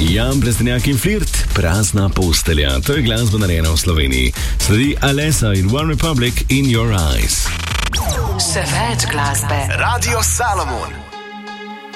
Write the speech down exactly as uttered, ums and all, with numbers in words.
Jan Plestenjak in Flirt, Prazna postelja. To je glasba narejena v Sloveniji. Sledi Alessa in One Republic in Your Eyes. Še več glasbe. Radio Salomon.